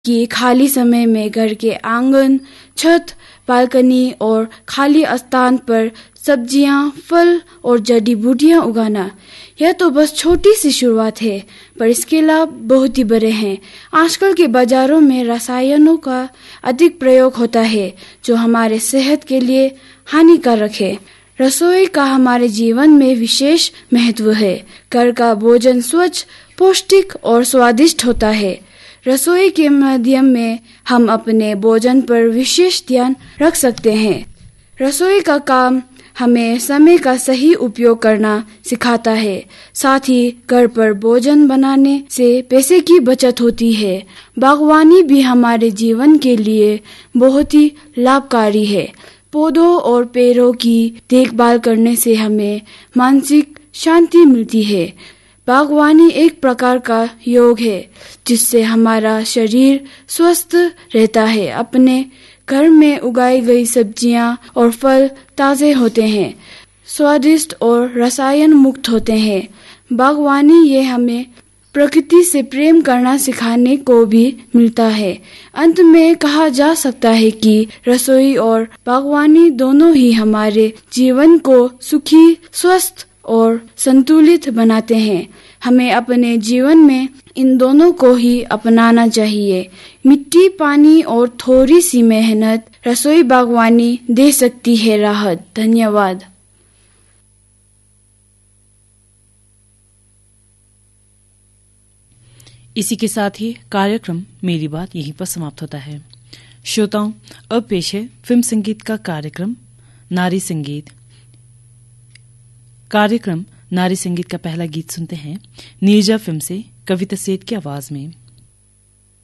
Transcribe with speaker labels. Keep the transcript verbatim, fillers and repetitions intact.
Speaker 1: कि खाली समय में घर के आंगन, छत, बालकनी और खाली स्थान पर सब्जियां, फल और जड़ी बूटियां उगाना, यह तो बस छोटी सी शुरुआत है, पर इसके लाभ बहुत ही बड़े हैं। आजकल के बाजारों में रसायनों का अधिक प्रयोग होता है, जो हमारे सेहत के लिए हानिकारक है। रसोई का हमारे जीवन में विशेष महत्व है। घर का भोजन स्वच्छ, पौष्टिक और स्वादिष्ट होता है। रसोई के माध्यम में हम अपने भोजन पर विशेष ध्यान रख सकते हैं। रसोई का काम हमें समय का सही उपयोग करना सिखाता है। साथ ही घर पर भोजन बनाने से पैसे की बचत होती है। बागवानी भी हमारे जीवन के लिए बहुत ही लाभकारी है। पौधों और पेड़ों की देखभाल करने से हमें मानसिक शांति मिलती है। बागवानी एक प्रकार का योग है जिससे हमारा शरीर स्वस्थ रहता है। अपने घर में उगाई गई सब्जियां और फल ताजे होते हैं, स्वादिष्ट और रसायन मुक्त होते हैं। बागवानी ये हमें प्रकृति से प्रेम करना सिखाने को भी मिलता है। अंत में कहा जा सकता है कि रसोई और बागवानी दोनों ही हमारे जीवन को सुखी, स्वस्थ और संतुलित बनाते हैं। हमें अपने जीवन में इन दोनों को ही अपनाना चाहिए। मिट्टी, पानी और थोड़ी सी मेहनत रसोई बागवानी दे सकती है राहत। धन्यवाद।
Speaker 2: इसी के साथ ही कार्यक्रम मेरी बात यहीं पर समाप्त होता है। श्रोताओं, अब पेश है फिल्म संगीत का कार्यक्रम नारी संगीत। कार्यक्रम नारी संगीत का पहला गीत सुनते हैं नीरजा फिल्म से कविता सेठ की आवाज में।